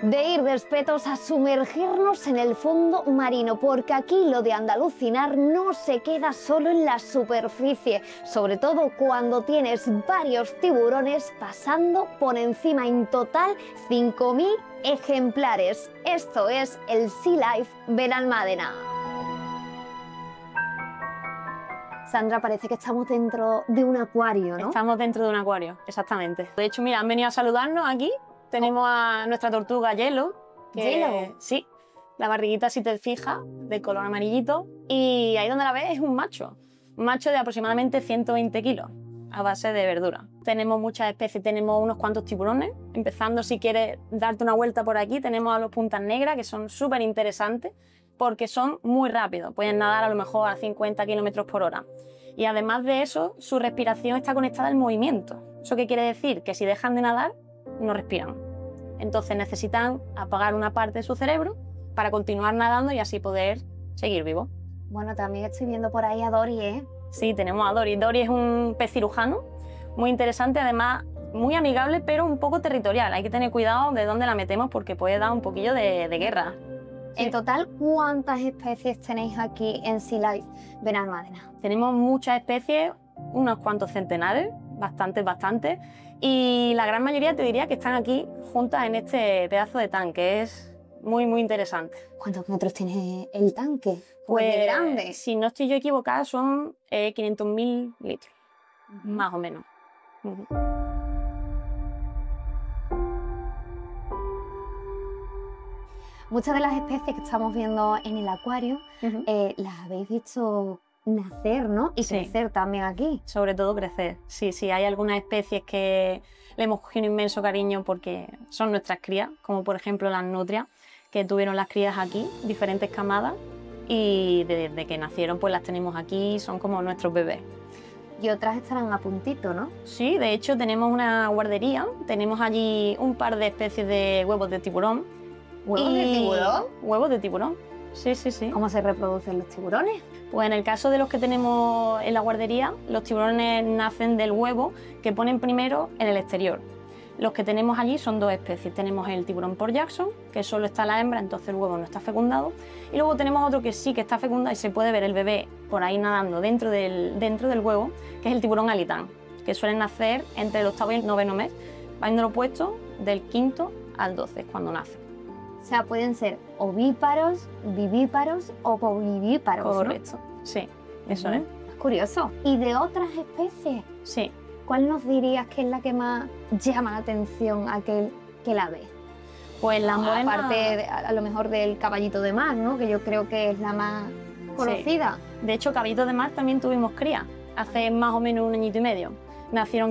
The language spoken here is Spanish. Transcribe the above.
De ir de espetos a sumergirnos en el fondo marino, porque aquí lo de andalucinar no se queda solo en la superficie, sobre todo cuando tienes varios tiburones pasando por encima, en total 5.000 ejemplares. Esto es el Sea Life Benalmádena. Sandra, parece que estamos dentro de un acuario, ¿no? Estamos dentro de un acuario, exactamente. De hecho, mira, han venido a saludarnos aquí. Tenemos a nuestra tortuga Yellow. ¿Yellow? Sí, la barriguita, si te fijas, de color amarillito. Y ahí donde la ves es un macho de aproximadamente 120 kilos, a base de verdura. Tenemos muchas especies, tenemos unos cuantos tiburones. Empezando, si quieres darte una vuelta por aquí, tenemos a los puntas negras, que son súper interesantes, porque son muy rápidos. Pueden nadar a lo mejor a 50 kilómetros por hora. Y además de eso, su respiración está conectada al movimiento. ¿Eso qué quiere decir? Que si dejan de nadar, no respiran. Entonces necesitan apagar una parte de su cerebro para continuar nadando y así poder seguir vivo. Bueno, también estoy viendo por ahí a Dory, ¿eh? Sí, tenemos a Dory. Dory es un pez cirujano muy interesante, además muy amigable, pero un poco territorial. Hay que tener cuidado de dónde la metemos porque puede dar un poquillo de guerra. En total, ¿cuántas especies tenéis aquí en Sea Life Benalmádena? Tenemos muchas especies, unos cuantos centenares, bastantes, y la gran mayoría te diría que están aquí juntas en este pedazo de tanque. Es muy interesante. ¿Cuántos metros tiene el tanque? Pues ¿De grande? Si no estoy yo equivocada, son 500.000 litros, más o menos. Muchas de las especies que estamos viendo en el acuario las habéis visto nacer, ¿no? Y sí, crecer también aquí. Sobre todo crecer. Sí, hay algunas especies que le hemos cogido un inmenso cariño porque son nuestras crías, como por ejemplo las nutrias, que tuvieron las crías aquí, diferentes camadas, y desde que nacieron pues las tenemos aquí, son como nuestros bebés. Y otras estarán a puntito, ¿no? Sí, de hecho tenemos una guardería, tenemos allí un par de especies de huevos de tiburón. ¿Huevos de tiburón? Huevos de tiburón, sí. ¿Cómo se reproducen los tiburones? Pues en el caso de los que tenemos en la guardería, los tiburones nacen del huevo que ponen primero en el exterior. Los que tenemos allí son dos especies. Tenemos el tiburón Port Jackson, que solo está la hembra, entonces el huevo no está fecundado. Y luego tenemos otro que sí que está fecundado y se puede ver el bebé por ahí nadando dentro del huevo, que es el tiburón alitán, que suelen nacer entre el 8º y el 9º mes, viéndolo puesto del 5º al 12 cuando nacen. O sea, pueden ser ovíparos, vivíparos o covivíparos, Correcto, ¿no? Sí, eso es. Es curioso. ¿Y de otras especies? Sí. ¿Cuál nos dirías que es la que más llama la atención a aquel que la ve? Pues la morena... Aparte, a lo mejor del caballito de mar, ¿no? Que yo creo que es la más conocida. Sí. De hecho, caballito de mar también tuvimos cría, hace más o menos 1 añito y medio. Nacieron